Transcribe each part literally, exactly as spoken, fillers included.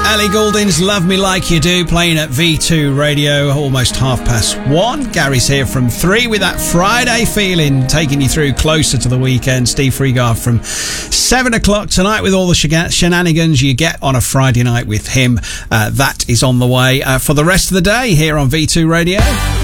Ellie Goulding's Love Me Like You Do, playing at V two Radio, almost half past one. Gary's here from three with that Friday feeling, taking you through closer to the weekend. Steve Freegard from seven o'clock tonight with all the shenanigans you get on a Friday night with him. Uh, that is on the way uh, for the rest of the day here on V two Radio.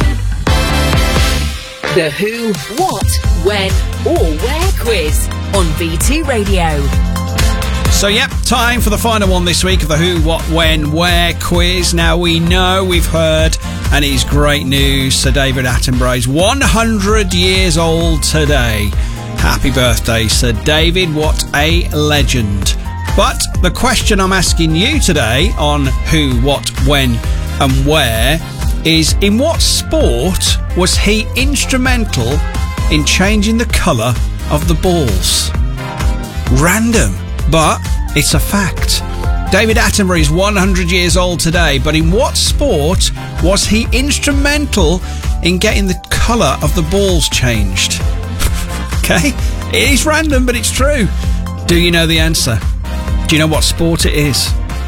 The Who, What, When or Where quiz on V two Radio. So, yep, time for the final one this week of the Who, What, When, Where quiz. Now, we know, we've heard, and it's great news, Sir David Attenborough is one hundred years old today. Happy birthday, Sir David. What a legend. But the question I'm asking you today on Who, What, When and Where is, in what sport was he instrumental in changing the colour of the balls? Random, but it's a fact. David Attenborough is one hundred years old today, but in what sport was he instrumental in getting the colour of the balls changed? Okay, it is random, but it's true. Do you know the answer? Do you know what sport it is?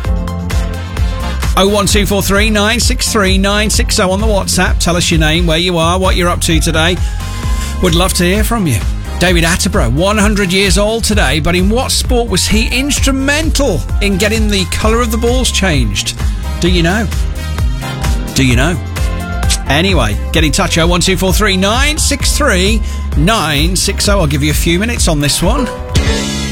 oh one two four three nine six three nine six oh on the WhatsApp. Tell us your name, where you are, what you're up to today. Would love to hear from you. David Attenborough, one hundred years old today, but in what sport was he instrumental in getting the colour of the balls changed? Do you know? Do you know? Anyway, get in touch, oh one two four three nine six three nine six oh. I'll give you a few minutes on this one.